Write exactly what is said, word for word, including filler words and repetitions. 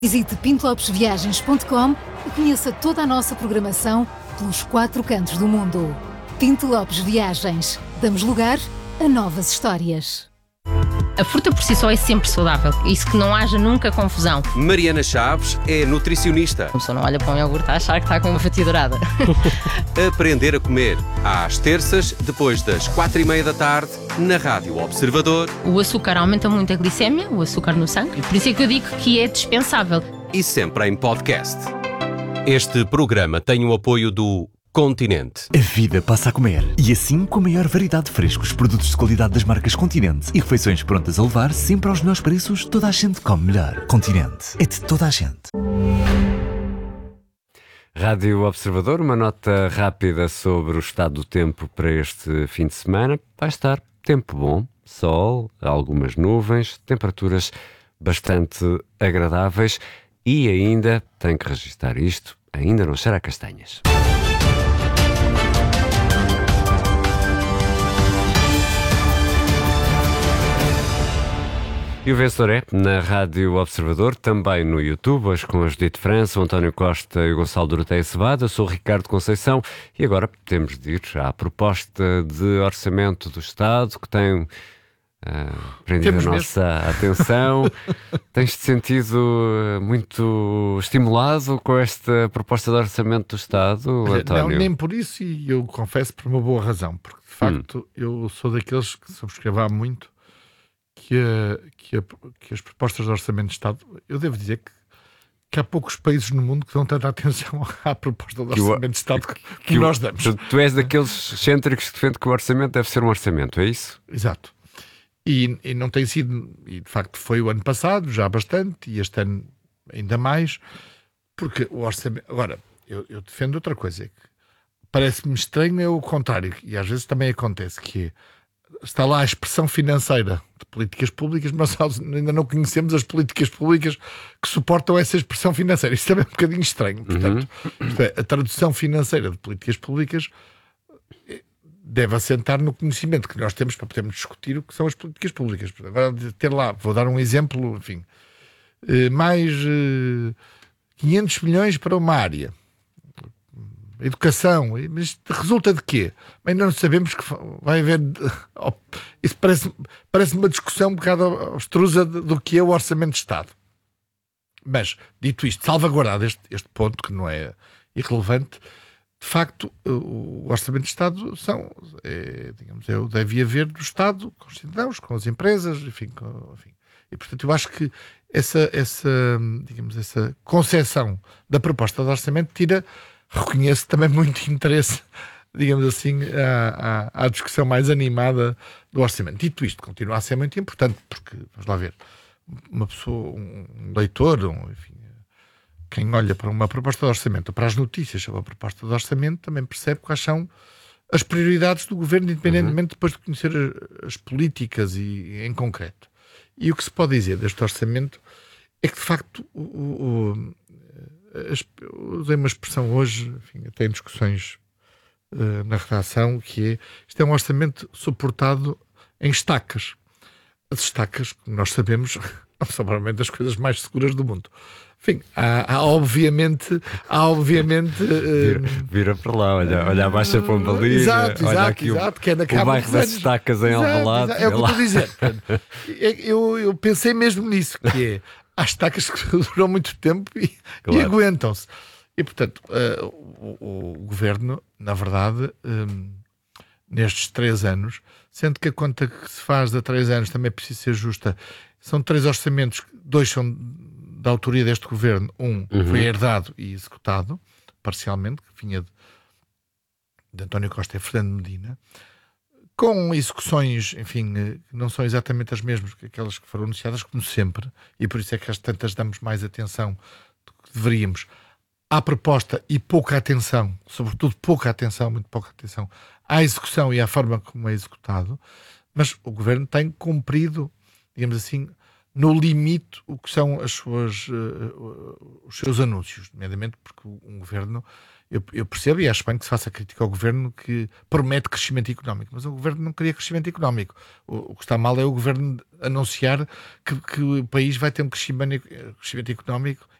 Visite pinto lopes viagens ponto com e conheça toda a nossa programação pelos quatro cantos do mundo. Pinto Lopes Viagens. Damos lugar a novas histórias. A fruta por si só é sempre saudável. Isso que não haja nunca confusão. Mariana Chaves é nutricionista. A pessoa não olha para um iogurte a achar que está com uma fatia dourada. Aprender a comer. Às terças, depois das quatro e meia da tarde, na Rádio Observador. O açúcar aumenta muito a glicémia, o açúcar no sangue. E por isso é que eu digo que é dispensável. E sempre em podcast. Este programa tem o apoio do Continente. A vida passa a comer. E assim, com a maior variedade de frescos, produtos de qualidade das marcas Continente e refeições prontas a levar, sempre aos melhores preços, toda a gente come melhor. Continente. É de toda a gente. Rádio Observador, uma nota rápida sobre o estado do tempo para este fim de semana. Vai estar tempo bom, sol, algumas nuvens, temperaturas bastante agradáveis e ainda, tenho que registrar isto, ainda não cheira a castanhas. E o vencedor é na Rádio Observador, também no YouTube, hoje com a Judite França, o António Costa e o Gonçalo Doroteia Cevada. Eu sou o Ricardo Conceição e agora temos de ir à proposta de orçamento do Estado que tem uh, prendido a nossa atenção. Tens-te sentido muito estimulado com esta proposta de orçamento do Estado, António? Não, nem por isso, e eu confesso por uma boa razão, porque de facto hum. eu sou daqueles que subscrevo há muito Que, a, que, a, que as propostas de orçamento de Estado, eu devo dizer que, que há poucos países no mundo que dão tanta atenção à proposta de orçamento de Estado que, que, que nós damos. Tu, tu és daqueles excêntricos que defende que o orçamento deve ser um orçamento, é isso? Exato. E, e não tem sido, e de facto foi o ano passado, já bastante, e este ano ainda mais, porque o orçamento... Agora, eu, eu defendo outra coisa, é que parece-me estranho é o contrário, e às vezes também acontece, que é, está lá a expressão financeira de políticas públicas, mas nós ainda não conhecemos as políticas públicas que suportam essa expressão financeira. Isso também é um bocadinho estranho. Portanto, uhum. isto é, a tradução financeira de políticas públicas deve assentar no conhecimento que nós temos para podermos discutir o que são as políticas públicas. Agora, ter lá, vou dar um exemplo, enfim, mais quinhentos milhões para uma área. Educação, mas resulta de quê? Ainda não sabemos que vai haver. Isso parece, parece uma discussão um bocado abstrusa do que é o Orçamento de Estado. Mas, dito isto, salvaguardado este, este ponto, que não é irrelevante, de facto, o Orçamento de Estado são, é, digamos, é o deve haver do Estado com os cidadãos, com as empresas, enfim, com, enfim. E, portanto, eu acho que essa, essa, digamos, essa concepção da proposta de orçamento tira. Reconheço também muito interesse, digamos assim, à, à, à discussão mais animada do orçamento. Dito isto, continua a ser muito importante, porque, vamos lá ver, uma pessoa, um leitor, um, enfim, quem olha para uma proposta de orçamento ou para as notícias sobre a proposta de orçamento também percebe quais são as prioridades do governo, independentemente uhum. depois de conhecer as, as políticas e, em concreto. E o que se pode dizer deste orçamento é que, de facto, o, o usei uma expressão hoje, enfim, até em discussões uh, na redação, que é, isto é um orçamento suportado em estacas. As estacas, como nós sabemos, não são provavelmente as coisas mais seguras do mundo. Enfim, há, há obviamente, há obviamente... Uh, vira, vira para lá, olha, olha a Baixa Pombalina, exato, olha exato, aqui exato, o, que é na o bairro das estacas em Alvalade. É o que eu estou a dizer. eu, eu pensei mesmo nisso, que é, há estacas que duram muito tempo e, claro. e aguentam-se. E, portanto, uh, o, o governo, na verdade, um, nestes três anos, sendo que a conta que se faz de três anos também precisa ser justa, são três orçamentos, dois são da autoria deste governo, um uhum. foi herdado e executado, parcialmente, que vinha de, de António Costa e Fernando Medina, com execuções, enfim, que não são exatamente as mesmas que aquelas que foram anunciadas, como sempre, e por isso é que às tantas damos mais atenção do que deveríamos à proposta e pouca atenção, sobretudo pouca atenção, muito pouca atenção, à execução e à forma como é executado, mas o governo tem cumprido, digamos assim, no limite, o que são as suas, uh, os seus anúncios, nomeadamente porque um governo, eu, eu percebo e acho bem que se faça crítica ao governo que promete crescimento económico, mas o governo não queria crescimento económico. O, o que está mal é o governo anunciar que, que o país vai ter um crescimento, crescimento económico